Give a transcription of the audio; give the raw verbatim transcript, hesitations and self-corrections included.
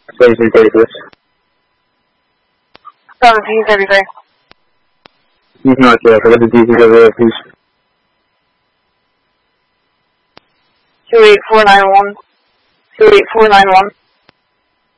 twenty-three thirty-six. seventeen thirty-three. He's not there. Forget the D C over there, please. two eight four nine one. two eight four nine one.